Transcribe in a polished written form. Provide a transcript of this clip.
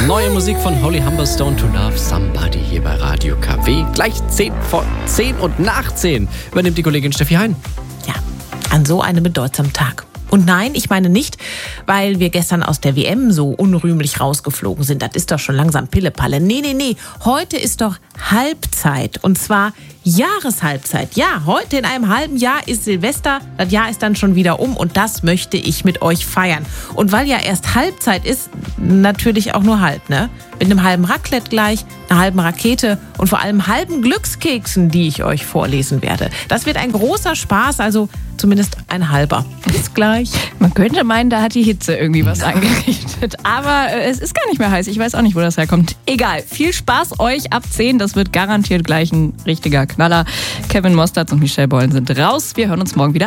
Neue Musik von Holly Humberstone, To Love Somebody, hier bei Radio KW. Gleich 10 vor 10 und nach 10 übernimmt die Kollegin Steffi Hein. Ja, an so einem bedeutsamen Tag. Und nein, ich meine nicht, weil wir gestern aus der WM so unrühmlich rausgeflogen sind. Das ist doch schon langsam Pillepalle. Nee. Heute ist doch Halbzeit. Und zwar Jahreshalbzeit. Ja, heute in einem halben Jahr ist Silvester. Das Jahr ist dann schon wieder um und das möchte ich mit euch feiern. Und weil ja erst Halbzeit ist, natürlich auch nur halb, ne? Mit einem halben Raclette gleich, einer halben Rakete und vor allem halben Glückskeksen, die ich euch vorlesen werde. Das wird ein großer Spaß, also zumindest ein halber. Bis gleich. Man könnte meinen, da hat die Hitze irgendwie was angerichtet. Aber es ist gar nicht mehr heiß. Ich weiß auch nicht, wo das herkommt. Egal. Viel Spaß euch ab 10. Das wird garantiert gleich ein richtiger Knaller. Kevin Mostards und Michelle Bollen sind raus. Wir hören uns morgen wieder.